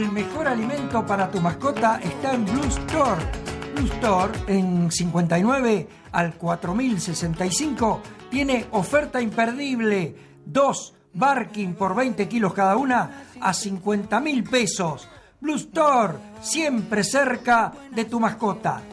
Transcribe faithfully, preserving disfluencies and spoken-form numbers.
El mejor alimento para tu mascota está en Blue Store. Blue Store en cincuenta y nueve al cuatro mil sesenta y cinco tiene oferta imperdible. Dos Barking por veinte kilos cada una a cincuenta mil pesos. Blue Store, siempre cerca de tu mascota.